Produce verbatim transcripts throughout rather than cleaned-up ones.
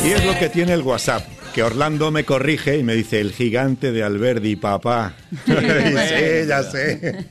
Y es lo que tiene el WhatsApp, que Orlando me corrige y me dice, el gigante de Alberdi, papá. Sí, ya sé.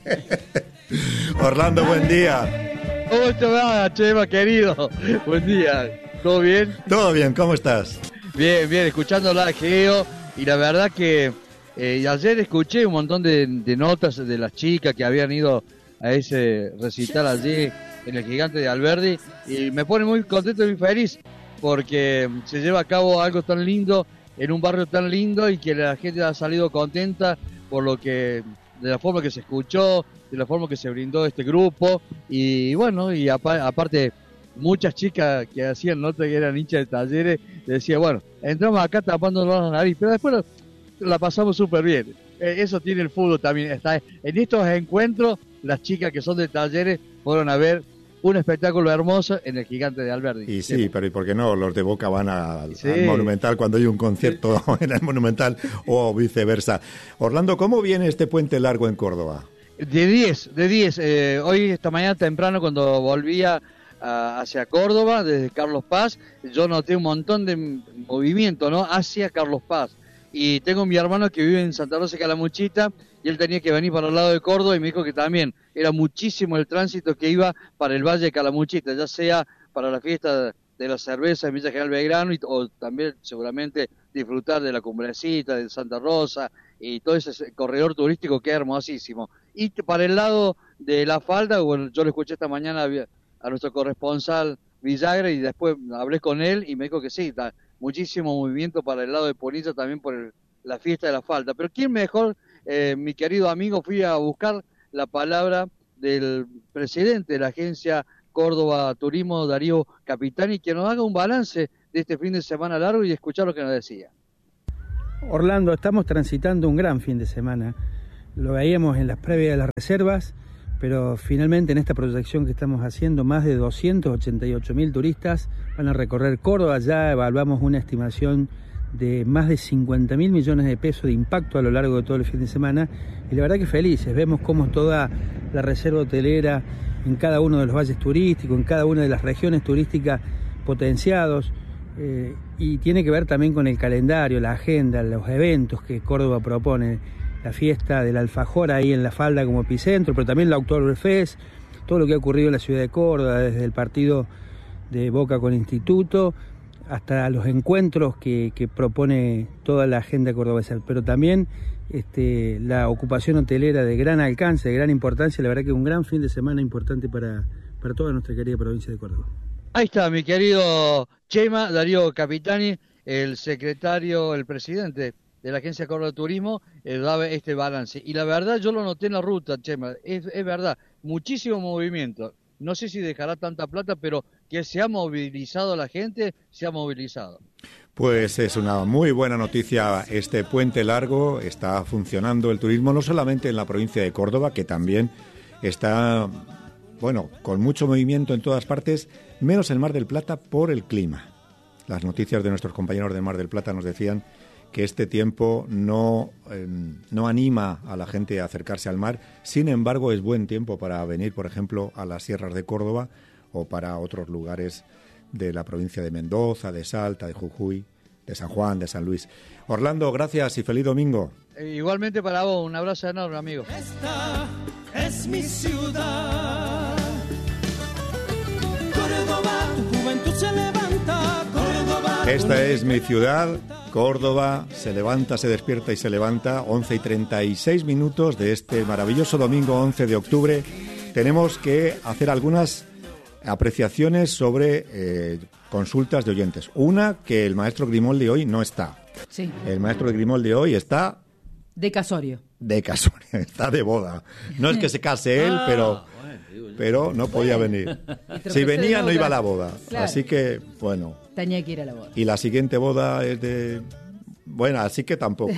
Orlando, buen día. ¿Cómo estás, Chema, querido? Buen día. ¿Todo bien? Todo bien, ¿cómo estás? Bien, bien, escuchando la Geo. Y la verdad que eh, ayer escuché un montón de, de notas de las chicas que habían ido a ese recital allí en el gigante de Alberdi. Y me pone muy contento y muy feliz, porque se lleva a cabo algo tan lindo en un barrio tan lindo y que la gente ha salido contenta por lo que, de la forma que se escuchó, de la forma que se brindó este grupo. Y bueno, y apa- aparte muchas chicas que hacían notas que eran hinchas de Talleres, decía, bueno, entramos acá tapándonos la nariz, pero después la, la pasamos súper bien. Eh, eso tiene el fútbol también. Está en estos encuentros, las chicas que son de Talleres fueron a ver un espectáculo hermoso en el gigante de Alberdi. Y sí, pero ¿y por qué no? Los de Boca van al, sí. al Monumental cuando hay un concierto sí. en el Monumental o viceversa. Orlando, ¿cómo viene este puente largo en Córdoba? De diez, de diez. Eh, hoy, esta mañana temprano, cuando volvía a, hacia Córdoba, desde Carlos Paz, yo noté un montón de movimiento, ¿no? Hacia Carlos Paz. Y tengo mi hermano que vive en Santa Rosa de Calamuchita, y él tenía que venir para el lado de Córdoba, y me dijo que también era muchísimo el tránsito que iba para el Valle de Calamuchita, ya sea para la fiesta de la cerveza en Villa General Belgrano, y, o también seguramente disfrutar de la Cumbrecita, de Santa Rosa, y todo ese corredor turístico que es hermosísimo. Y para el lado de La Falda, bueno, yo lo escuché esta mañana a nuestro corresponsal Villagra, y después hablé con él y me dijo que sí, está muchísimo movimiento para el lado de Punilla también por el, la fiesta de La Falda. Pero ¿quién mejor, eh, mi querido amigo? Fui a buscar la palabra del presidente de la agencia Córdoba Turismo, Darío Capitani, que nos haga un balance de este fin de semana largo y escuchar lo que nos decía. Orlando, estamos transitando un gran fin de semana. Lo veíamos en las previas de las reservas, pero finalmente en esta proyección que estamos haciendo, más de doscientos ochenta y ocho mil turistas van a recorrer Córdoba. Ya evaluamos una estimación de más de cincuenta mil millones de pesos de impacto a lo largo de todo el fin de semana, y la verdad que felices. Vemos cómo toda la reserva hotelera en cada uno de los valles turísticos, en cada una de las regiones turísticas potenciados, eh, y tiene que ver también con el calendario, la agenda, los eventos que Córdoba propone. La fiesta del alfajor ahí en La Falda como epicentro, pero también la Oktoberfest, todo lo que ha ocurrido en la ciudad de Córdoba, desde el partido de Boca con Instituto, hasta los encuentros que, que propone toda la agenda cordobesa, pero también este, la ocupación hotelera de gran alcance, de gran importancia. La verdad que un gran fin de semana importante para, para toda nuestra querida provincia de Córdoba. Ahí está, mi querido Chema, Darío Capitani, el secretario, el presidente de la Agencia Córdoba de Turismo, eh, daba este balance. Y la verdad, yo lo noté en la ruta, Chema, es, es verdad, muchísimo movimiento. No sé si dejará tanta plata, pero que se ha movilizado la gente, se ha movilizado. Pues es una muy buena noticia este puente largo. Está funcionando el turismo no solamente en la provincia de Córdoba, que también está, bueno, con mucho movimiento en todas partes, menos en Mar del Plata por el clima. Las noticias de nuestros compañeros de Mar del Plata nos decían que este tiempo no, eh, no anima a la gente a acercarse al mar. Sin embargo, es buen tiempo para venir, por ejemplo, a las sierras de Córdoba o para otros lugares de la provincia de Mendoza, de Salta, de Jujuy, de San Juan, de San Luis. Orlando, gracias y feliz domingo. Eh, igualmente para vos, un abrazo enorme, amigo. Esta es mi ciudad. Córdoba, tu juventud se levanta. Córdoba. Esta es mi ciudad. Córdoba se levanta, se despierta y se levanta. once y treinta y seis minutos de este maravilloso domingo once de octubre. Tenemos que hacer algunas apreciaciones sobre eh, consultas de oyentes. Una, que el maestro Grimaldi hoy no está. Sí. El maestro Grimaldi hoy está... De casorio. De casorio, está de boda. No es que se case él, pero... pero no podía venir. Si venía no iba a la boda. Claro. Así que, bueno... Tenía que ir a la boda. Y la siguiente boda es de... Bueno, así que tampoco.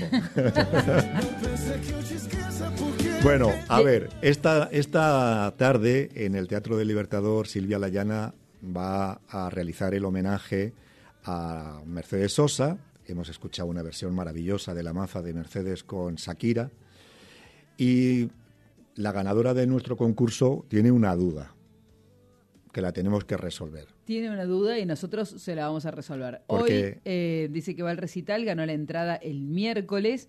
Bueno, a ver, esta, esta tarde en el Teatro del Libertador, Silvia Layana va a realizar el homenaje a Mercedes Sosa. Hemos escuchado una versión maravillosa de La Maza de Mercedes con Shakira. Y la ganadora de nuestro concurso tiene una duda. que la tenemos que resolver. Tiene una duda y nosotros se la vamos a resolver. Porque... Hoy eh, dice que va al recital, ganó la entrada el miércoles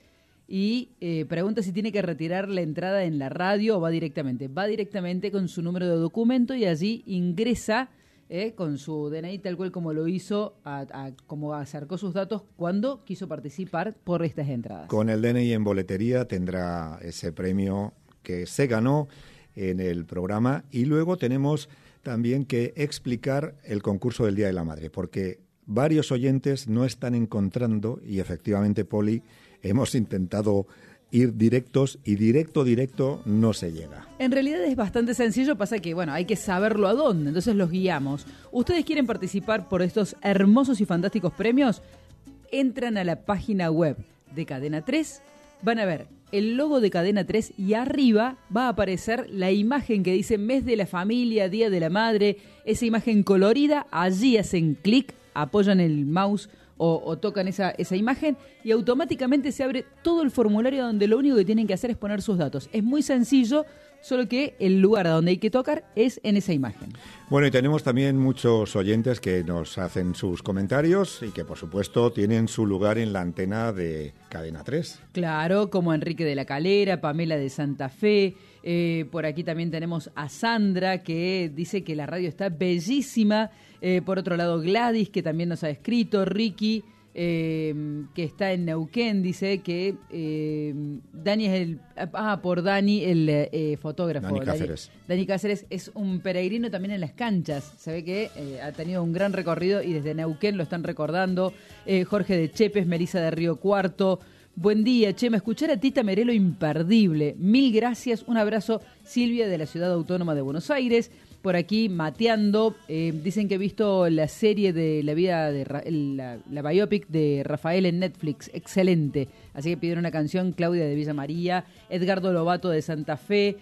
y eh, pregunta si tiene que retirar la entrada en la radio o va directamente. Va directamente con su número de documento y allí ingresa eh, con su D N I tal cual como lo hizo, a, a, como acercó sus datos cuando quiso participar por estas entradas. Con el D N I en boletería tendrá ese premio que se ganó en el programa y luego tenemos también que explicar el concurso del Día de la Madre, porque varios oyentes no están encontrando, y efectivamente, Poli, hemos intentado ir directos y directo, directo no se llega. En realidad es bastante sencillo, pasa que, bueno, hay que saberlo a dónde, entonces los guiamos. ¿Ustedes quieren participar por estos hermosos y fantásticos premios? Entran a la página web de Cadena tres, van a ver el logo de Cadena tres y arriba va a aparecer la imagen que dice Mes de la Familia, Día de la Madre, esa imagen colorida, allí hacen clic, apoyan el mouse o, o tocan esa, esa imagen y automáticamente se abre todo el formulario donde lo único que tienen que hacer es poner sus datos. Es muy sencillo, solo que el lugar a donde hay que tocar es en esa imagen. Bueno, y tenemos también muchos oyentes que nos hacen sus comentarios y que, por supuesto, tienen su lugar en la antena de Cadena tres. Claro, como Enrique de la Calera, Pamela de Santa Fe. Eh, por aquí también tenemos a Sandra, que dice que la radio está bellísima. Eh, por otro lado, Gladys, que también nos ha escrito. Ricky, eh, que está en Neuquén, dice que eh, Dani es el... Ah, por Dani, el eh, fotógrafo. Dani Cáceres. Dani, Dani Cáceres es un peregrino también en las canchas. Se ve que eh, ha tenido un gran recorrido y desde Neuquén lo están recordando. Eh, Jorge de Chepes, Melissa de Río Cuarto. Buen día, Chema. Escuchar a Tita Merelo, imperdible. Mil gracias. Un abrazo, Silvia, de la Ciudad Autónoma de Buenos Aires. Por aquí, mateando. Eh, dicen que he visto la serie de la vida de Ra- la, la biopic de Rafael en Netflix. Excelente. Así que pidieron una canción. Claudia de Villa María. Edgardo Lobato de Santa Fe.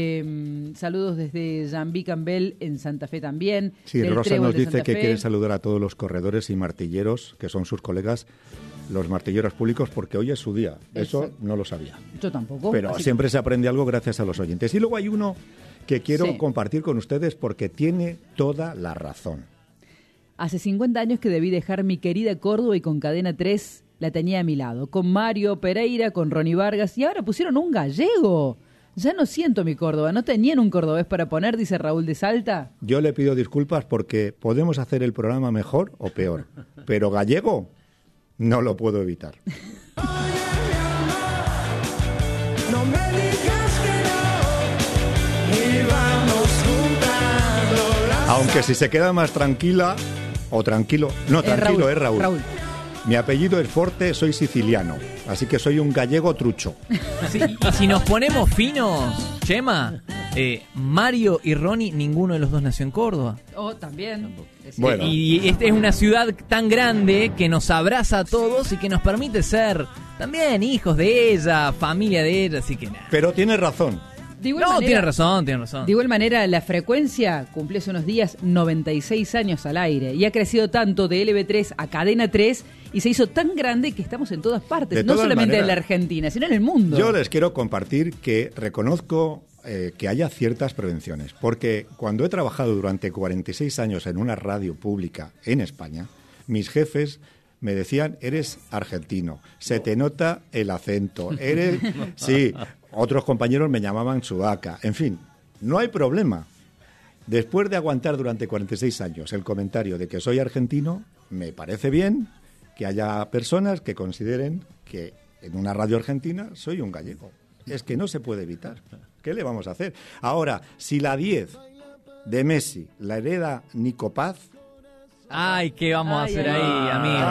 Eh, saludos desde Jambí Campbell en Santa Fe también. Sí, Del Rosa Trébol nos de dice Santa que Fe. quiere saludar a todos los corredores y martilleros, que son sus colegas, los martilleros públicos, porque hoy es su día. Eso Exacto. no lo sabía. Yo tampoco. Pero así siempre se aprende algo gracias a los oyentes. Y luego hay uno que quiero Sí. compartir con ustedes porque tiene toda la razón. Hace cincuenta años que debí dejar mi querida Córdoba y con Cadena tres la tenía a mi lado. Con Mario Pereira, con Ronnie Vargas y ahora pusieron un gallego. Ya no siento mi Córdoba. ¿No tenían un cordobés para poner? Dice Raúl de Salta. Yo le pido disculpas porque podemos hacer el programa mejor o peor, pero gallego no lo puedo evitar. No me digas que no, y vamos juntando las... Aunque si se queda más tranquila o tranquilo, no, Eh, tranquilo Raúl, es Raúl. Raúl. Mi apellido es Forte, soy siciliano, así que soy un gallego trucho. Sí, y si nos ponemos finos, Chema, eh, Mario y Ronnie, ninguno de los dos nació en Córdoba. Oh, también. Es Bueno. Y esta es una ciudad tan grande que nos abraza a todos y que nos permite ser también hijos de ella, familia de ella, así que nada. Pero tiene razón. De igual No, manera- tiene razón, tiene razón. De igual manera, la frecuencia cumplió hace unos días noventa y seis años al aire y ha crecido tanto de L B tres a Cadena tres y se hizo tan grande que estamos en todas partes, De no todas solamente en maneras, la Argentina, sino en el mundo. Yo les quiero compartir que reconozco eh, que haya ciertas prevenciones, porque cuando he trabajado durante cuarenta y seis años en una radio pública en España, mis jefes me decían, eres argentino, se te nota el acento, eres... Sí, otros compañeros me llamaban sudaca, en fin, no hay problema. Después de aguantar durante cuarenta y seis años el comentario de que soy argentino, me parece bien que haya personas que consideren que en una radio argentina soy un gallego. Es que no se puede evitar. ¿Qué le vamos a hacer? Ahora, si la diez de Messi la hereda Nico Paz, Ay, ¿qué vamos a Ay, hacer ay, ahí, ay. amigo?